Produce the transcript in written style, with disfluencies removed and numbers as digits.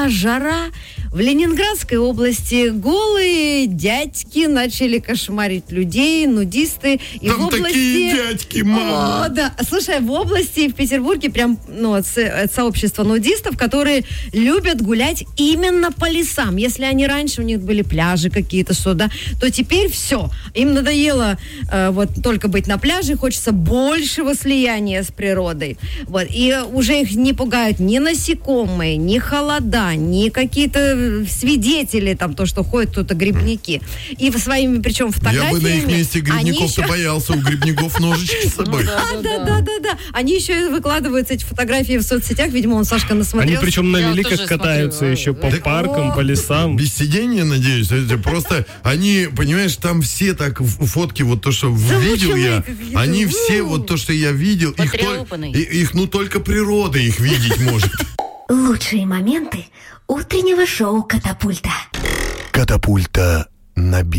была жара. В Ленинградской области голые дядьки начали кошмарить людей, нудисты. И там в области... такие дядьки, мама. О, да. Слушай, в области, в Петербурге, прям сообщество нудистов, которые любят гулять именно по лесам. Если они раньше, у них были пляжи какие-то, что, то теперь все. Им надоело только быть на пляже, хочется большего слияния с природой. Вот. И уже их не пугают ни насекомые, ни холода, ни какие-то свидетели, там, то, что ходят тут грибники. И своими, причем, фотографиями... Я бы на их месте грибников-то боялся. У грибников ножички с собой. Да. Они еще выкладывают эти фотографии в соцсетях. Видимо, он, Сашка, насмотрелся. Они причем на великах катаются еще по паркам, по лесам. Без сидения, надеюсь. Это просто они, понимаешь, там все так фотки, вот то, что видел я, они все, вот то, что я видел, их только природа их видеть может. Лучшие моменты утреннего шоу «Катапульта». Катапульта на